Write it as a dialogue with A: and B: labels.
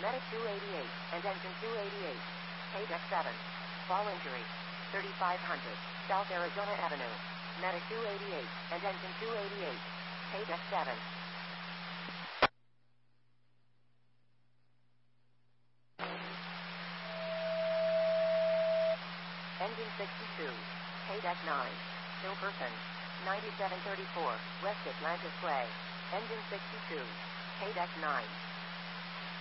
A: Medic 288 and engine 288. Paydeck 7. Fall injury. 3500 South Arizona Avenue. Medic 288 and engine 288. Paydeck 7. Engine 62. Paydeck 9. No person. 9734 West Atlantis Way. Engine 62. Paydeck 9.